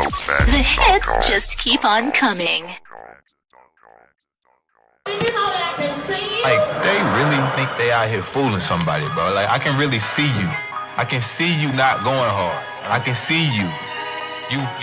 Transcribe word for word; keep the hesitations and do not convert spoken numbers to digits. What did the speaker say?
The hits just keep on coming. Like, they really think they out here fooling somebody, bro. Like, I can really see you. I can see you not going hard. I can see you. You